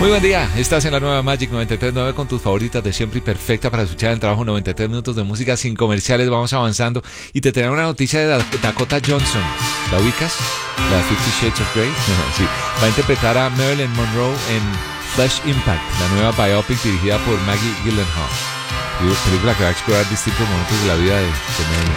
Muy buen día, estás en la nueva Magic 93.9 con tus favoritas de siempre y perfecta para escuchar el trabajo. 93 minutos de música sin comerciales, vamos avanzando y te tengo una noticia de Dakota Johnson. ¿La ubicas? La de 50 Shades of Grey. Sí, va a interpretar a Marilyn Monroe en Flesh Impact, la nueva biopic dirigida por Maggie Gyllenhaal. Película que va a explorar distintos momentos de la vida de Marilyn.